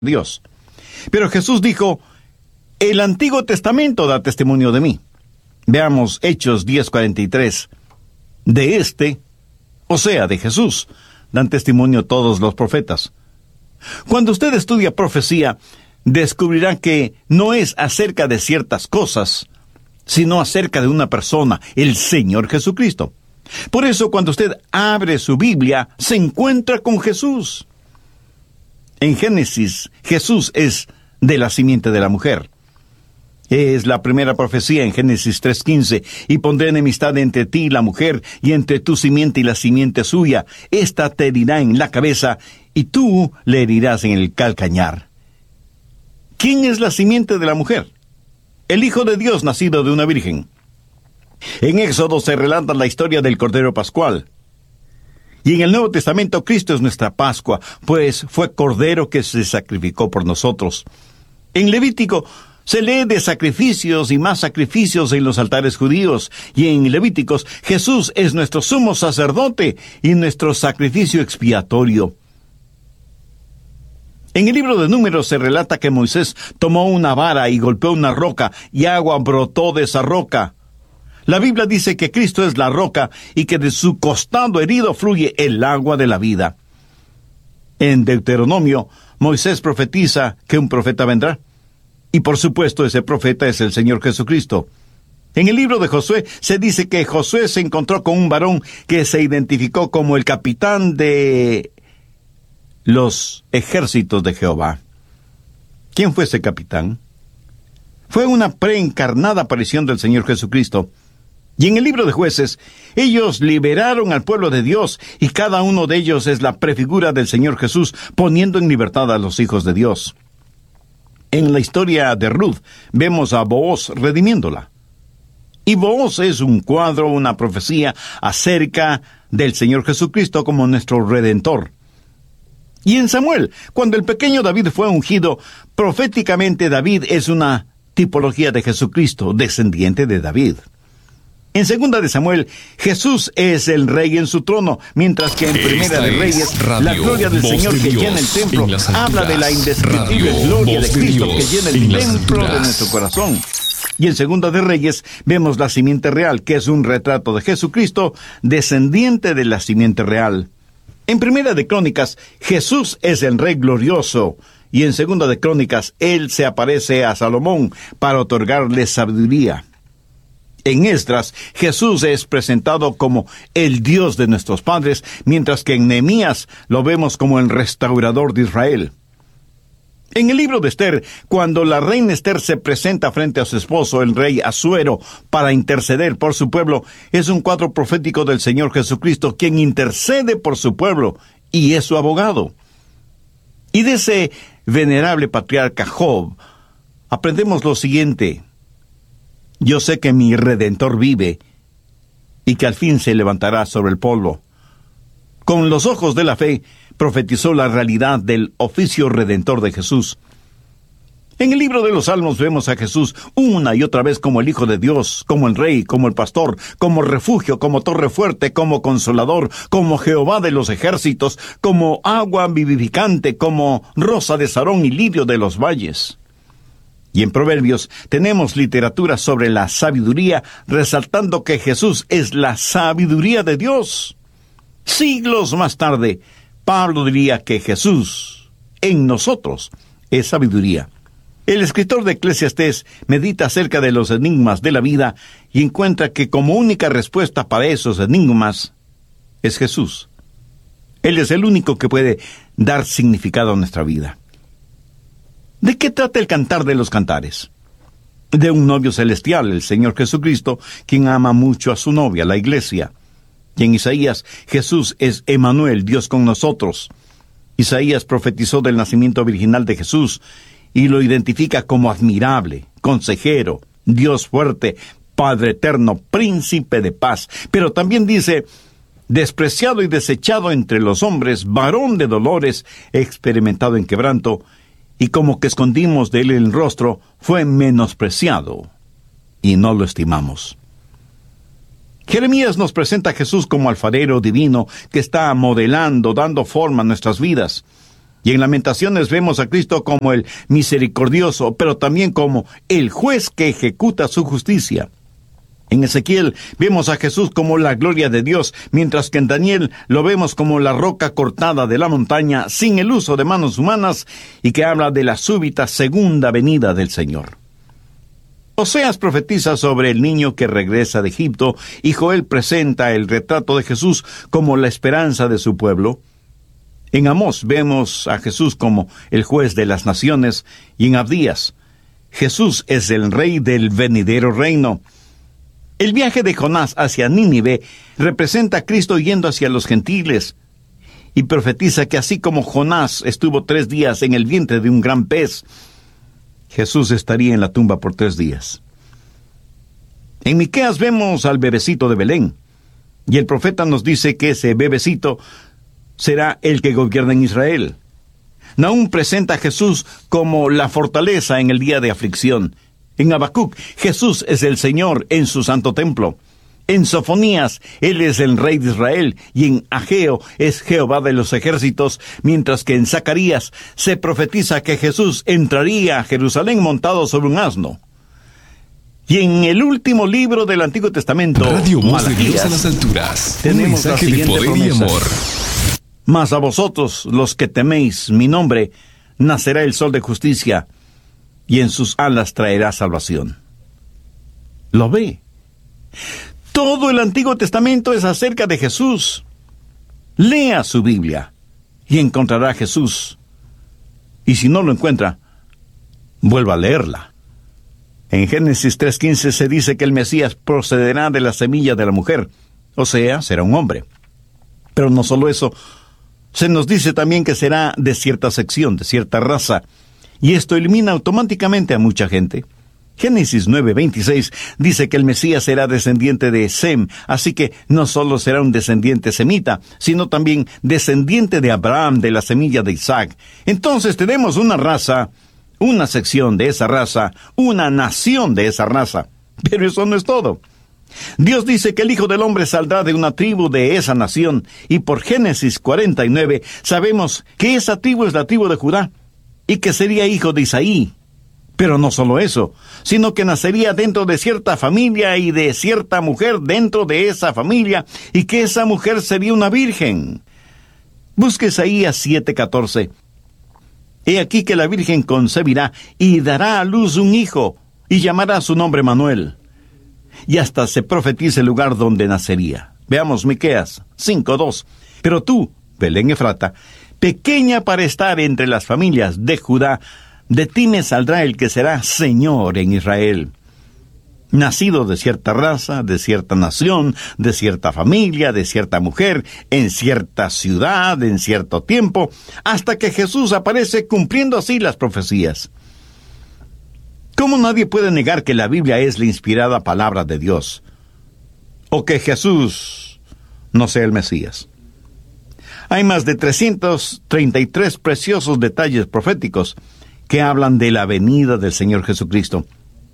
Dios. Pero Jesús dijo, el Antiguo Testamento da testimonio de mí. Veamos Hechos 10:43. O sea, de Jesús, dan testimonio todos los profetas. Cuando usted estudia profecía, descubrirá que no es acerca de ciertas cosas, sino acerca de una persona, el Señor Jesucristo. Por eso, cuando usted abre su Biblia, se encuentra con Jesús. En Génesis, Jesús es de la simiente de la mujer. Es la primera profecía en Génesis 3:15. Y pondré enemistad entre ti y la mujer, y entre tu simiente y la simiente suya. Esta te herirá en la cabeza, y tú le herirás en el calcañar. ¿Quién es la simiente de la mujer? El Hijo de Dios nacido de una virgen. En Éxodo se relata la historia del Cordero Pascual. Y en el Nuevo Testamento, Cristo es nuestra Pascua, pues fue Cordero que se sacrificó por nosotros. En Levítico se lee de sacrificios y más sacrificios en los altares judíos, y en Levíticos Jesús es nuestro sumo sacerdote y nuestro sacrificio expiatorio. En el libro de Números se relata que Moisés tomó una vara y golpeó una roca, y agua brotó de esa roca. La Biblia dice que Cristo es la roca y que de su costado herido fluye el agua de la vida. En Deuteronomio, Moisés profetiza que un profeta vendrá. Y por supuesto, ese profeta es el Señor Jesucristo. En el libro de Josué se dice que Josué se encontró con un varón que se identificó como el capitán de los ejércitos de Jehová. ¿Quién fue ese capitán? Fue una preencarnada aparición del Señor Jesucristo. Y en el libro de Jueces, ellos liberaron al pueblo de Dios, y cada uno de ellos es la prefigura del Señor Jesús, poniendo en libertad a los hijos de Dios. En la historia de Ruth, vemos a Booz redimiéndola. Y Booz es un cuadro, una profecía acerca del Señor Jesucristo como nuestro Redentor. Y en Samuel, cuando el pequeño David fue ungido, proféticamente David es una tipología de Jesucristo, descendiente de David. En Segunda de Samuel, Jesús es el Rey en su trono, mientras que en Primera de Reyes, la gloria del Señor que llena el templo habla de la indescriptible gloria de Cristo que llena el templo de nuestro corazón. Y en Segunda de Reyes vemos la simiente real, que es un retrato de Jesucristo, descendiente de la simiente real. En Primera de Crónicas, Jesús es el Rey glorioso, y en Segunda de Crónicas, Él se aparece a Salomón para otorgarle sabiduría. En Esdras, Jesús es presentado como el Dios de nuestros padres, mientras que en Nehemías lo vemos como el restaurador de Israel. En el libro de Esther, cuando la reina Esther se presenta frente a su esposo, el rey Asuero, para interceder por su pueblo, es un cuadro profético del Señor Jesucristo, quien intercede por su pueblo y es su abogado. Y de ese venerable patriarca Job, aprendemos lo siguiente: yo sé que mi Redentor vive y que al fin se levantará sobre el polvo. Con los ojos de la fe, profetizó la realidad del oficio redentor de Jesús. En el libro de los Salmos vemos a Jesús una y otra vez como el Hijo de Dios, como el Rey, como el Pastor, como refugio, como torre fuerte, como consolador, como Jehová de los ejércitos, como agua vivificante, como rosa de Sarón y lirio de los valles. Y en Proverbios tenemos literatura sobre la sabiduría, resaltando que Jesús es la sabiduría de Dios. Siglos más tarde, Pablo diría que Jesús, en nosotros, es sabiduría. El escritor de Eclesiastés medita acerca de los enigmas de la vida y encuentra que como única respuesta para esos enigmas es Jesús. Él es el único que puede dar significado a nuestra vida. ¿De qué trata el Cantar de los Cantares? De un novio celestial, el Señor Jesucristo, quien ama mucho a su novia, la iglesia. Y en Isaías, Jesús es Emmanuel, Dios con nosotros. Isaías profetizó del nacimiento virginal de Jesús y lo identifica como admirable, consejero, Dios fuerte, Padre eterno, príncipe de paz. Pero también dice: despreciado y desechado entre los hombres, varón de dolores, experimentado en quebranto, y como que escondimos de él el rostro, fue menospreciado, y no lo estimamos. Jeremías nos presenta a Jesús como alfarero divino que está modelando, dando forma a nuestras vidas. Y en Lamentaciones vemos a Cristo como el misericordioso, pero también como el juez que ejecuta su justicia. En Ezequiel vemos a Jesús como la gloria de Dios, mientras que en Daniel lo vemos como la roca cortada de la montaña sin el uso de manos humanas y que habla de la súbita segunda venida del Señor. Oseas profetiza sobre el niño que regresa de Egipto y Joel presenta el retrato de Jesús como la esperanza de su pueblo. En Amós vemos a Jesús como el juez de las naciones y en Abdías, Jesús es el rey del venidero reino. El viaje de Jonás hacia Nínive representa a Cristo yendo hacia los gentiles y profetiza que así como Jonás estuvo 3 días en el vientre de un gran pez, Jesús estaría en la tumba por 3 días. En Miqueas vemos al bebecito de Belén, y el profeta nos dice que ese bebecito será el que gobierna en Israel. Nahum presenta a Jesús como la fortaleza en el día de aflicción. En Habacuc, Jesús es el Señor en su santo templo. En Sofonías, Él es el Rey de Israel, y en Ageo es Jehová de los ejércitos, mientras que en Zacarías se profetiza que Jesús entraría a Jerusalén montado sobre un asno. Y en el último libro del Antiguo Testamento, Radio Voz de Dios Malaquías, a las alturas. tenemos la Un mensaje de siguiente poder promesa. y amor. Mas a vosotros, los que teméis mi nombre, nacerá el sol de justicia, y en sus alas traerá salvación. ¿Lo ve? Todo el Antiguo Testamento es acerca de Jesús. Lea su Biblia y encontrará a Jesús. Y si no lo encuentra, vuelva a leerla. En Génesis 3:15 se dice que el Mesías procederá de la semilla de la mujer, o sea, será un hombre. Pero no solo eso, se nos dice también que será de cierta sección, de cierta raza, y esto elimina automáticamente a mucha gente. Génesis 9:26 dice que el Mesías será descendiente de Sem, así que no solo será un descendiente semita, sino también descendiente de Abraham, de la semilla de Isaac. Entonces tenemos una raza, una sección de esa raza, una nación de esa raza. Pero eso no es todo. Dios dice que el Hijo del Hombre saldrá de una tribu de esa nación, y por Génesis 49 sabemos que esa tribu es la tribu de Judá, y que sería hijo de Isaí. Pero no solo eso, sino que nacería dentro de cierta familia y de cierta mujer dentro de esa familia, y que esa mujer sería una virgen. Busque Isaías 7:14. He aquí que la virgen concebirá y dará a luz un hijo, y llamará su nombre Manuel. Y hasta se profetiza el lugar donde nacería. Veamos Miqueas 5:2. Pero tú, Belén Efrata, pequeña para estar entre las familias de Judá, de ti me saldrá el que será Señor en Israel. Nacido de cierta raza, de cierta nación, de cierta familia, de cierta mujer, en cierta ciudad, en cierto tiempo, hasta que Jesús aparece cumpliendo así las profecías. ¿Cómo nadie puede negar que la Biblia es la inspirada palabra de Dios? O que Jesús no sea el Mesías. Hay más de 333 preciosos detalles proféticos que hablan de la venida del Señor Jesucristo.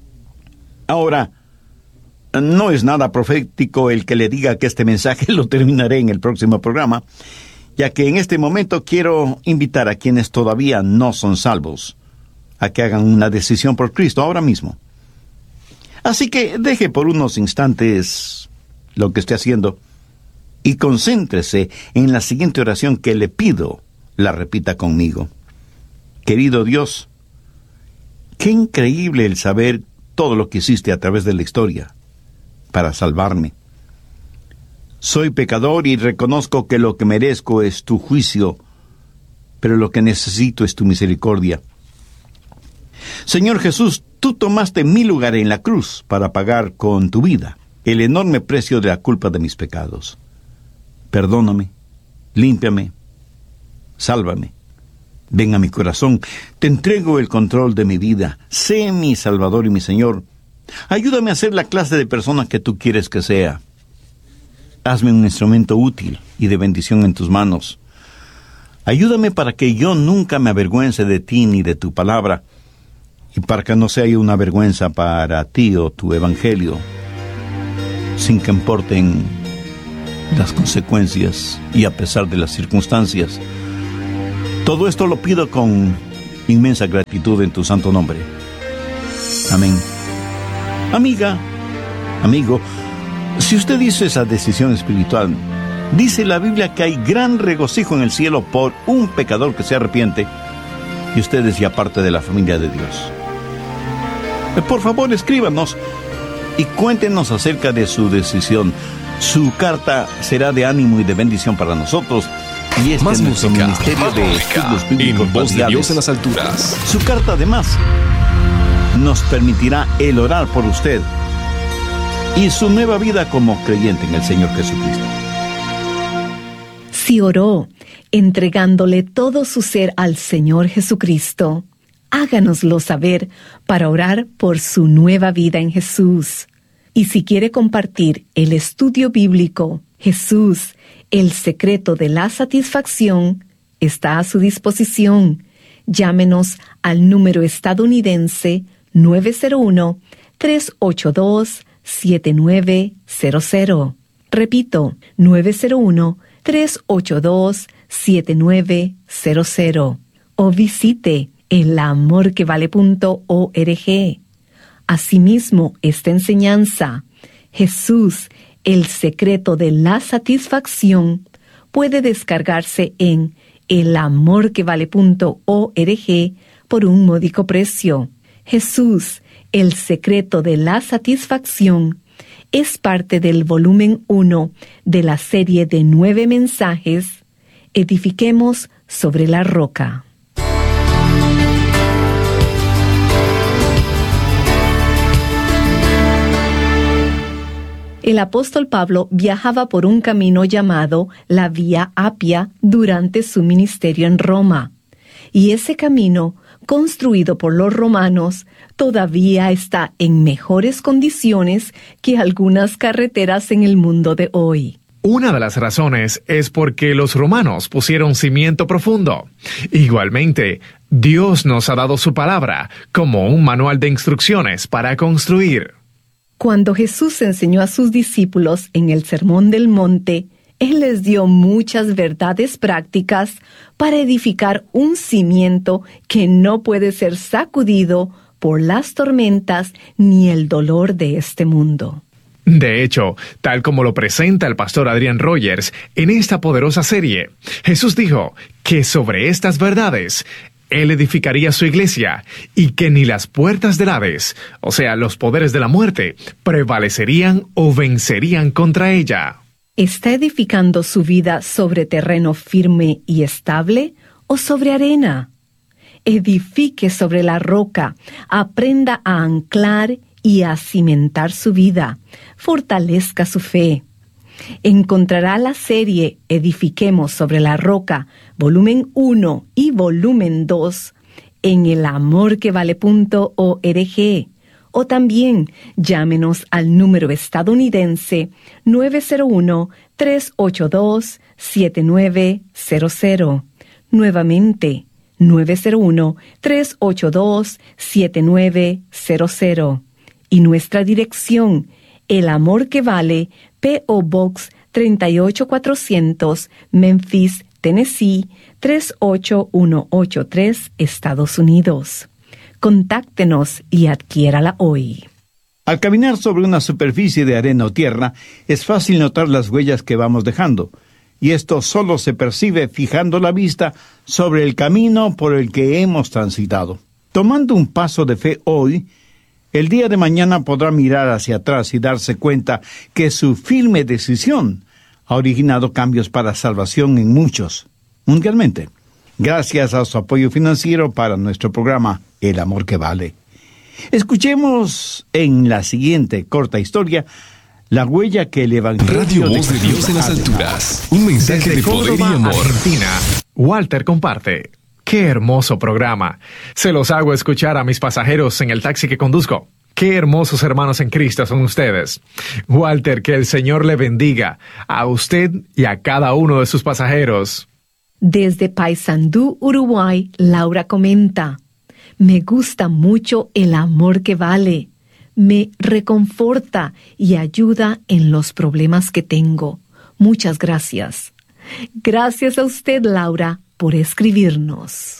Ahora, no es nada profético el que le diga que este mensaje lo terminaré en el próximo programa, ya que en este momento quiero invitar a quienes todavía no son salvos a que hagan una decisión por Cristo ahora mismo. Así que deje por unos instantes lo que esté haciendo y concéntrese en la siguiente oración que le pido la repita conmigo. Querido Dios, qué increíble el saber todo lo que hiciste a través de la historia para salvarme. Soy pecador y reconozco que lo que merezco es tu juicio, pero lo que necesito es tu misericordia. Señor Jesús, tú tomaste mi lugar en la cruz para pagar con tu vida el enorme precio de la culpa de mis pecados. Perdóname, límpiame, sálvame. Ven a mi corazón, te entrego el control de mi vida. Sé mi Salvador y mi Señor. Ayúdame a ser la clase de persona que tú quieres que sea. Hazme un instrumento útil y de bendición en tus manos. Ayúdame para que yo nunca me avergüence de ti ni de tu palabra, y para que no sea yo una vergüenza para ti o tu evangelio, sin que importen las consecuencias y a pesar de las circunstancias. Todo esto lo pido con inmensa gratitud en tu santo nombre. Amén. Amiga, amigo, si usted hizo esa decisión espiritual, dice la Biblia que hay gran regocijo en el cielo por un pecador que se arrepiente, y usted es ya parte de la familia de Dios. Por favor, escríbanos y cuéntenos acerca de su decisión. Su carta será de ánimo y de bendición para nosotros. Y este es nuestro ministerio de estudios bíblicos Voz de Dios en las alturas. Su carta, además, nos permitirá el orar por usted y su nueva vida como creyente en el Señor Jesucristo. Si oró, entregándole todo su ser al Señor Jesucristo, háganoslo saber para orar por su nueva vida en Jesús. Y si quiere compartir el estudio bíblico, Jesús, el secreto de la satisfacción, está a su disposición. Llámenos al número estadounidense 901-382-7900. Repito, 901-382-7900. O visite elamorquevale.org. Asimismo, esta enseñanza, Jesús, el secreto de la satisfacción, puede descargarse en elamorquevale.org por un módico precio. Jesús, el secreto de la satisfacción, es parte del volumen 1 de la serie de 9 mensajes, Edifiquemos sobre la roca. El apóstol Pablo viajaba por un camino llamado la Vía Apia durante su ministerio en Roma. Y ese camino, construido por los romanos, todavía está en mejores condiciones que algunas carreteras en el mundo de hoy. Una de las razones es porque los romanos pusieron cimiento profundo. Igualmente, Dios nos ha dado su palabra como un manual de instrucciones para construir. Cuando Jesús enseñó a sus discípulos en el Sermón del Monte, Él les dio muchas verdades prácticas para edificar un cimiento que no puede ser sacudido por las tormentas ni el dolor de este mundo. De hecho, tal como lo presenta el pastor Adrian Rogers en esta poderosa serie, Jesús dijo que sobre estas verdades Él edificaría su iglesia y que ni las puertas del Hades, o sea, los poderes de la muerte, prevalecerían o vencerían contra ella. ¿Está edificando su vida sobre terreno firme y estable o sobre arena? Edifique sobre la roca, aprenda a anclar y a cimentar su vida, fortalezca su fe. Encontrará la serie Edifiquemos sobre la roca, volumen 1 y volumen 2, en elamorquevale.org. O también llámenos al número estadounidense 901-382-7900. Nuevamente, 901-382-7900. Y nuestra dirección, El Amor que Vale, P.O. Box 38400, Memphis, Tennessee 38183, Estados Unidos. Contáctenos y adquiérala hoy. Al caminar sobre una superficie de arena o tierra, es fácil notar las huellas que vamos dejando, y esto solo se percibe fijando la vista sobre el camino por el que hemos transitado. Tomando un paso de fe hoy, el día de mañana podrá mirar hacia atrás y darse cuenta que su firme decisión ha originado cambios para salvación en muchos, mundialmente, gracias a su apoyo financiero para nuestro programa El Amor que Vale. Escuchemos en la siguiente corta historia la huella que el Evangelio Radio Voz de Dios en las alturas. Un mensaje de poder y Córdoba, amor. Argentina, Walter comparte. ¡Qué hermoso programa! Se los hago escuchar a mis pasajeros en el taxi que conduzco. ¡Qué hermosos hermanos en Cristo son ustedes! Walter, que el Señor le bendiga a usted y a cada uno de sus pasajeros. Desde Paysandú, Uruguay, Laura comenta: me gusta mucho El Amor que Vale. Me reconforta y ayuda en los problemas que tengo. Muchas gracias. Gracias a usted, Laura. por escribirnos.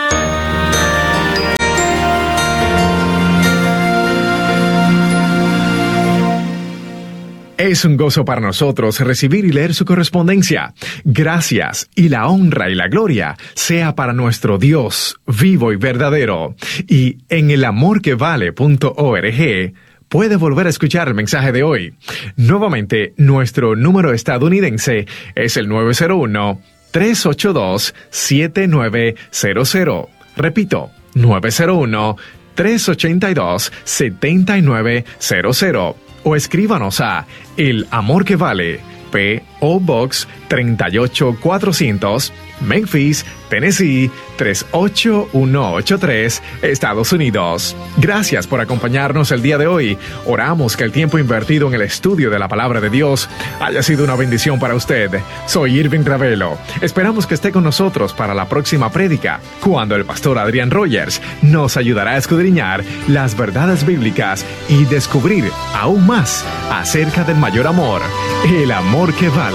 Es un gozo para nosotros recibir y leer su correspondencia. Gracias, y la honra y la gloria sea para nuestro Dios vivo y verdadero. Y en elamorquevale.org puede volver a escuchar el mensaje de hoy. Nuevamente, nuestro número estadounidense es el 901-382-7900. Repito, 901-382-7900. O escríbanos a El Amor que Vale, P.O. Box 38400, Memphis, Tennessee 38183, Estados Unidos. Gracias por acompañarnos el día de hoy. Oramos que el tiempo invertido en el estudio de la Palabra de Dios haya sido una bendición para usted. Soy Irving Ravelo. Esperamos que esté con nosotros para la próxima prédica, cuando el pastor Adrián Rogers nos ayudará a escudriñar las verdades bíblicas y descubrir aún más acerca del mayor amor, el amor que vale.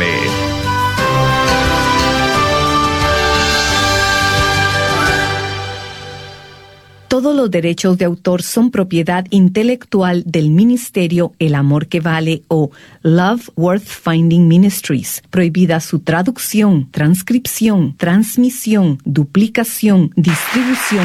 Todos los derechos de autor son propiedad intelectual del ministerio El Amor que Vale o Love Worth Finding Ministries. Prohibida su traducción, transcripción, transmisión, duplicación, distribución